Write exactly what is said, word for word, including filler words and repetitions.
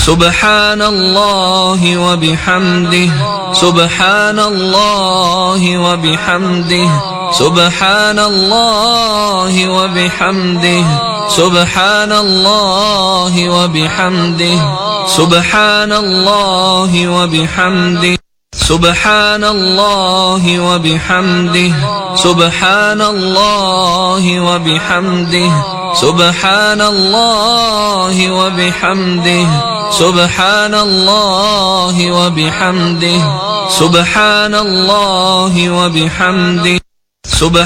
سبحان الله وبحمده سبحان الله وبحمده سبحان الله وبحمده سبحان الله وبحمده سبحان الله وبحمده سبحان الله وبحمده سبحان الله وبحمده سبحان الله وبحمده سبحان الله وبحمده سبحان الله وبحمده سبحان